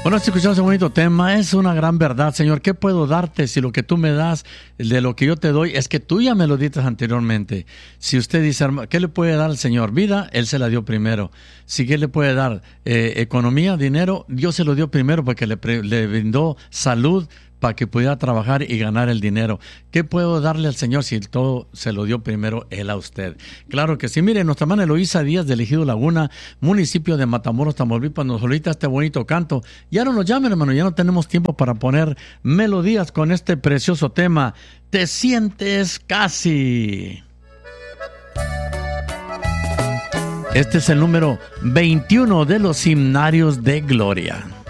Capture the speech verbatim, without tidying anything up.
Bueno, escuchamos ese bonito tema. Es una gran verdad, Señor. ¿Qué puedo darte si lo que tú me das, de lo que yo te doy, es que tú ya me lo diste anteriormente? Si usted dice, ¿qué le puede dar al Señor? Vida, Él se la dio primero. Si ¿qué le puede dar? Eh, economía, dinero, Dios se lo dio primero porque le, le brindó salud para que pudiera trabajar y ganar el dinero. ¿Qué puedo darle al Señor si todo se lo dio primero Él a usted? Claro que sí. Mire, nuestra hermana Eloísa Díaz de Ejido Laguna, municipio de Matamoros, Tamaulipas, nos solicita este bonito canto. Ya no nos llamen, hermano, ya no tenemos tiempo para poner melodías con este precioso tema. Te sientes casi. Este es el número veintiuno de los himnarios de gloria.